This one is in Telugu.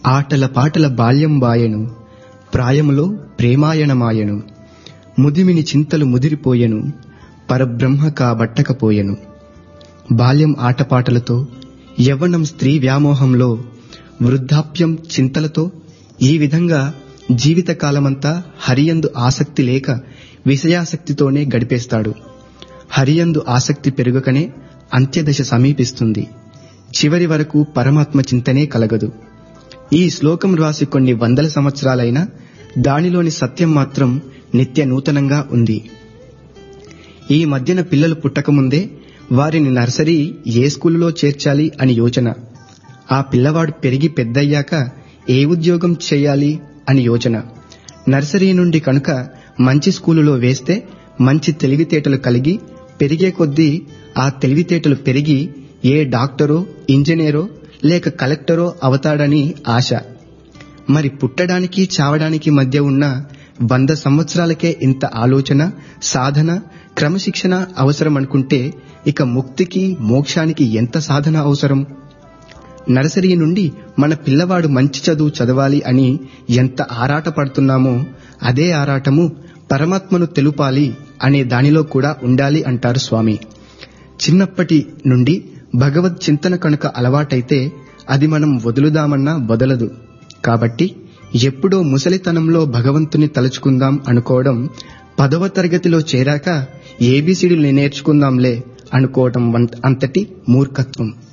ఆటల పాటల బాల్యం బాయెను, ప్రాయములో ప్రేమాయణమాయెను. ముదిమిని చింతలు ముదిరిపోయెను, పరబ్రహ్మ కాబట్టకపోయెను. బాల్యం ఆటపాటలతో, యవ్వనం స్త్రీ వ్యామోహంలో, వృద్ధాప్యం చింతలతో, ఈ విధంగా జీవితకాలమంతా హరియందు ఆసక్తి లేక విషయాసక్తితోనే గడిపేస్తాడు. హరియందు ఆసక్తి పెరుగకనే అంత్యదశ సమీపిస్తుంది. చివరి వరకు పరమాత్మ చింతనే కలగదు. ఈ శ్లోకం రాసి కొన్ని వందల సంవత్సరాలైనా దానిలోని సత్యం మాత్రం నిత్య నూతనంగా ఉంది. ఈ మధ్యన పిల్లలు పుట్టకముందే వారిని నర్సరీ ఏ స్కూలులో చేర్చాలి అని యోచన, ఆ పిల్లవాడు పెరిగి పెద్దయ్యాక ఏ ఉద్యోగం చేయాలి అని యోచన. నర్సరీ నుండి కనుక మంచి స్కూలులో వేస్తే మంచి తెలివితేటలు కలిగి పెరిగే కొద్దీ ఆ తెలివితేటలు పెరిగి ఏ డాక్టరో, ఇంజనీరో లేక కలెక్టరో అవతాడని ఆశ. మరి పుట్టడానికి చావడానికి మధ్య ఉన్న 100 సంవత్సరాలకే ఇంత ఆలోచన, సాధన, క్రమశిక్షణ అవసరమనుకుంటే ఇక ముక్తికి, మోక్షానికి ఎంత సాధన అవసరం? నర్సరీ నుండి మన పిల్లవాడు మంచి చదువు చదవాలి అని ఎంత ఆరాట పడుతున్నామో అదే ఆరాటము పరమాత్మను తెలుపాలి అనే దానిలో కూడా ఉండాలి అంటారు స్వామి. చిన్నప్పటి నుండి భగవత్ చింతన కనుక అలవాటైతే అది మనం వదులుదామన్నా వదలదు. కాబట్టి ఎప్పుడో ముసలితనంలో భగవంతుని తలుచుకుందాం అనుకోవడం, 10వ తరగతిలో చేరాక ఏబీసీడీలు నేర్చుకుందాంలే అనుకోవడం అంతటి మూర్ఖత్వం.